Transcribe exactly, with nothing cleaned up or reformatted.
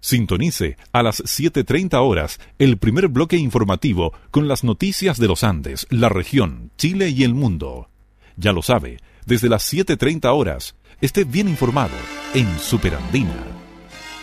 Sintonice a las siete treinta horas el primer bloque informativo con las noticias de los Andes, la región, Chile y el mundo. Ya lo sabe, desde las siete treinta horas, esté bien informado en Superandina.